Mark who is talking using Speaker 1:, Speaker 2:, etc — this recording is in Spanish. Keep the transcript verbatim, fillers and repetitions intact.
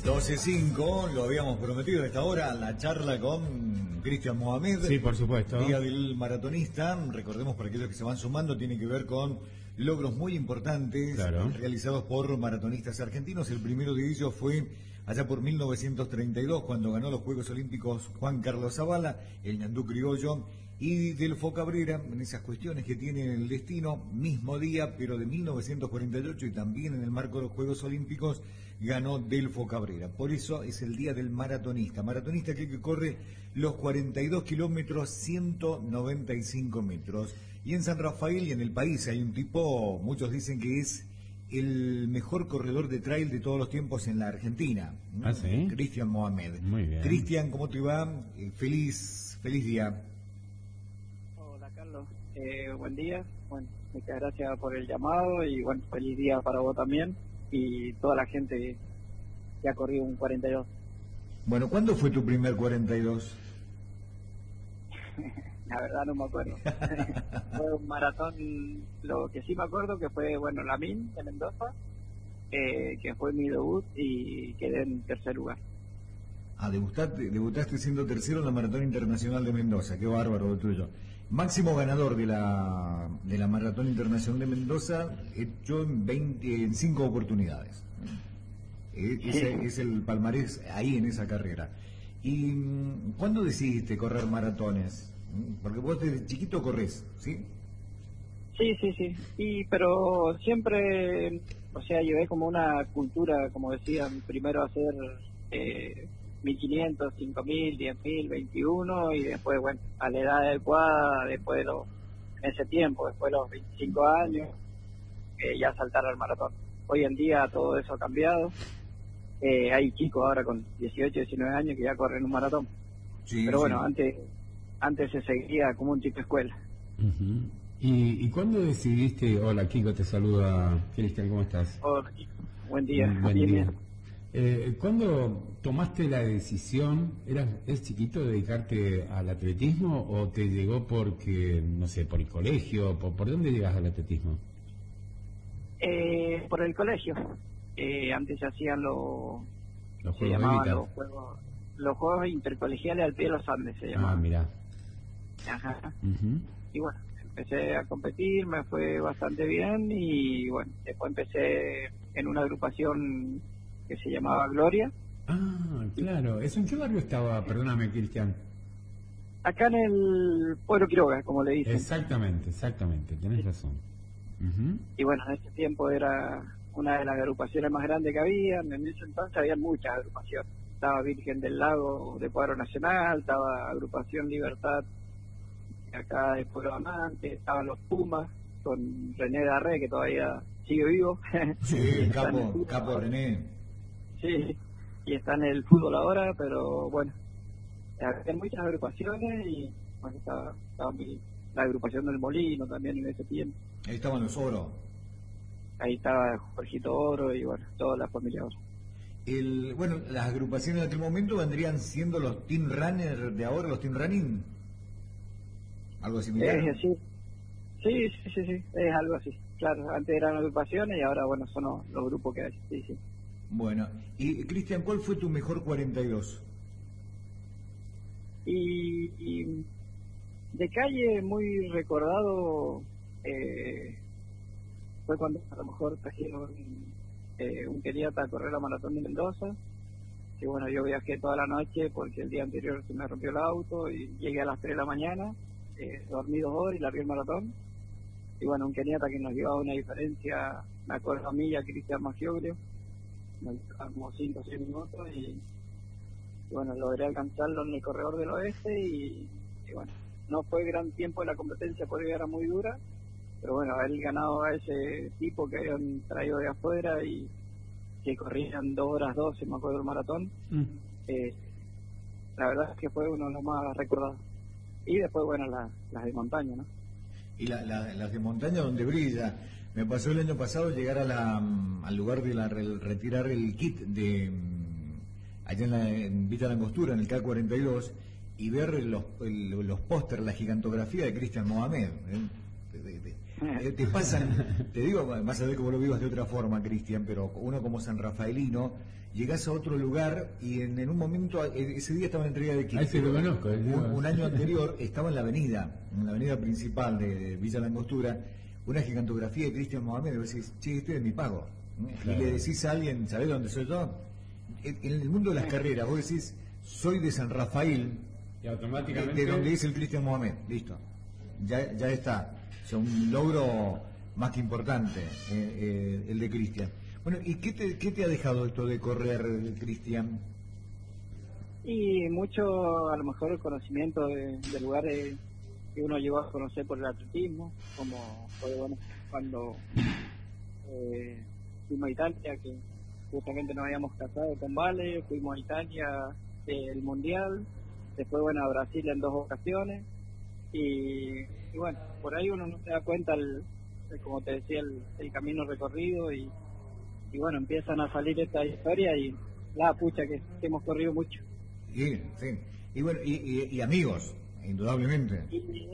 Speaker 1: doce cinco, lo habíamos prometido a esta hora, la charla con Cristian Mohamed.
Speaker 2: Sí, por supuesto.
Speaker 1: Día del maratonista. Recordemos, para aquellos que se van sumando, tiene que ver con logros muy importantes,
Speaker 2: claro,
Speaker 1: realizados por maratonistas argentinos. El primero de ellos fue allá por mil novecientos treinta y dos, cuando ganó los Juegos Olímpicos Juan Carlos Zavala, el ñandú criollo, y Delfo Cabrera, en esas cuestiones que tienen el destino, mismo día, pero de mil novecientos cuarenta y ocho, y también en el marco de los Juegos Olímpicos, ganó Delfo Cabrera. Por eso es el día del maratonista. Maratonista que, que corre los cuarenta y dos kilómetros, ciento noventa y cinco metros. Y en San Rafael y en el país hay un tipo, muchos dicen que es el mejor corredor de trail de todos los tiempos en la Argentina.
Speaker 2: ¿Ah, sí?
Speaker 1: Cristian Mohamed.
Speaker 2: Muy bien.
Speaker 1: Cristian, ¿cómo te va? Eh, feliz, feliz día.
Speaker 3: Hola, Carlos. Eh, buen día. Bueno, muchas gracias por el llamado y bueno, feliz día para vos también y toda la gente que ha corrido un cuarenta y dos.
Speaker 1: Bueno, ¿cuándo fue tu primer cuarenta y dos?
Speaker 3: La verdad no me acuerdo. Fue un maratón, lo que sí me acuerdo que fue, bueno, la M I N de Mendoza, eh, que fue mi debut y quedé en tercer lugar.
Speaker 1: Ah, debutaste, debutaste siendo tercero en la Maratón Internacional de Mendoza, qué bárbaro lo tuyo. Máximo ganador de la de la Maratón Internacional de Mendoza, hecho en veinte, en cinco oportunidades. Eh, ese es el palmarés ahí en esa carrera. ¿Y cuándo decidiste correr maratones? Porque vos desde chiquito corres, ¿sí?
Speaker 3: Sí, sí, sí. Y, pero siempre, o sea, llevé como una cultura, como decían, primero hacer eh, mil quinientos, cinco mil, diez mil, veintiuno y después, bueno, a la edad adecuada, después de los, en ese tiempo, después de los veinticinco años, eh, ya saltar al maratón. Hoy en día todo eso ha cambiado. Eh, hay chicos ahora con dieciocho, diecinueve años que ya corren un maratón.
Speaker 1: Sí,
Speaker 3: pero bueno,
Speaker 1: sí.
Speaker 3: antes antes se seguía como un tipo escuela.
Speaker 2: Uh-huh. ¿Y, ¿Y cuándo decidiste? Hola, Kiko, te saluda. Cristian, ¿cómo estás?
Speaker 3: Hola, buen día.
Speaker 2: Buen
Speaker 3: bien,
Speaker 2: día.
Speaker 3: bien.
Speaker 2: Eh, ¿Cuándo tomaste la decisión, eras es chiquito, dedicarte al atletismo o te llegó porque, no sé, por el colegio? ¿Por, por dónde llegas al atletismo?
Speaker 3: Eh, por el colegio. Eh, antes se hacían los,
Speaker 2: Los
Speaker 3: se
Speaker 2: Juegos
Speaker 3: llamaban
Speaker 2: Evitas.
Speaker 3: los juegos, los juegos intercolegiales al pie de los Andes se
Speaker 2: Ah,
Speaker 3: llamaban.
Speaker 2: mirá.
Speaker 3: Ajá.
Speaker 2: Uh-huh.
Speaker 3: Y bueno, empecé a competir, me fue bastante bien y bueno, después empecé en una agrupación que se llamaba Gloria.
Speaker 2: Ah, claro. ¿Eso en qué barrio estaba? Perdóname, Cristian.
Speaker 3: Acá en el Pueblo Quiroga, como le dicen.
Speaker 2: Exactamente, exactamente, tenés razón. Uh-huh.
Speaker 3: Y bueno, en ese tiempo era una de las agrupaciones más grandes que había. En ese entonces había muchas agrupaciones. Estaba Virgen del Lago de Cuadro Nacional, estaba Agrupación Libertad acá de Pueblo Amante, estaban los Pumas con René Darré, que todavía sigue vivo.
Speaker 1: Sí,
Speaker 3: Está en el
Speaker 1: capo,
Speaker 3: fútbol
Speaker 1: capo
Speaker 3: ahora.
Speaker 1: René.
Speaker 3: Sí, y está en el fútbol ahora, pero bueno, había muchas agrupaciones y bueno, estaba, estaba mi- la agrupación del Molino también en ese tiempo.
Speaker 1: Ahí estaban los Oro.
Speaker 3: Ahí estaba Jorgito Oro y bueno, toda la familia Oro.
Speaker 1: El, bueno, las agrupaciones de aquel momento vendrían siendo los Team Runner de ahora, los Team Running. Algo similar.
Speaker 3: Es así. Sí, sí, sí, sí, es algo así. Claro, antes eran agrupaciones y ahora, bueno, son los, los grupos que hay. Sí, sí.
Speaker 1: Bueno, y Cristian, ¿cuál fue tu mejor cuarenta y dos?
Speaker 3: Y, y de calle muy recordado eh, fue cuando a lo mejor trajeron eh, un keniata a correr la maratón de Mendoza. Que bueno, yo viajé toda la noche porque el día anterior se me rompió el auto y llegué a las tres de la mañana, eh, dormí dos horas y largué el maratón. Y bueno, un keniata que nos llevaba una diferencia, me acuerdo a mí y a Cristian Magiogrio, nos llevaba como cinco o seis minutos y, y bueno, logré alcanzarlo en el corredor del oeste y, y bueno, no fue gran tiempo de la competencia porque era muy dura, pero bueno, haber ganado a ese tipo que habían traído de afuera y que corrían dos horas doce, me acuerdo del maratón,
Speaker 2: Mm.
Speaker 3: eh, la verdad es que fue uno de los más recordados. Y después, bueno, la- las de montaña, ¿no?
Speaker 1: Y la, la- las de montaña donde brilla. Me pasó el año pasado llegar a la, mm, al lugar de la, re- retirar el kit de mm, allá en, la, en Villa Langostura, en el K cuarenta y dos, y ver los, el- los pósters, la gigantografía de Cristian Mohamed. ¿eh? De- de- de- Eh, te pasan, te digo, vas a ver cómo lo vivas de otra forma, Cristian, pero uno como San Rafaelino, llegás a otro lugar y en, en un momento, ese día estaba en entrega de
Speaker 2: Ahí se lo conozco.
Speaker 1: un, un año anterior estaba en la avenida, en la avenida principal de, de Villa La Angostura, una gigantografía de Cristian Mohamed, y vos decís, che, este es mi pago. Claro. Y le decís a alguien, ¿sabés dónde soy yo? En, en el mundo de las carreras, vos decís, soy de San Rafael,
Speaker 2: y automáticamente...
Speaker 1: de, de donde es el Cristian Mohamed, listo. Ya, ya está. O sea, un logro más que importante, eh, eh, el de Cristian. Bueno, ¿y qué te, qué te ha dejado esto de correr, Cristian?
Speaker 3: Y mucho, a lo mejor, el conocimiento de, de lugares que uno llegó a conocer por el atletismo, como fue, bueno, cuando eh, fuimos a Italia, que justamente nos habíamos casado con Vale, fuimos a Italia, eh, el Mundial, después, bueno, a Brasil en dos ocasiones, y, y bueno, por ahí uno no se da cuenta, el, el, como te decía, el, el camino recorrido, y, y bueno, empiezan a salir esta historia y la pucha que, que hemos corrido mucho.
Speaker 1: Sí, sí. Y bueno, y, y, y amigos, indudablemente.
Speaker 3: Y,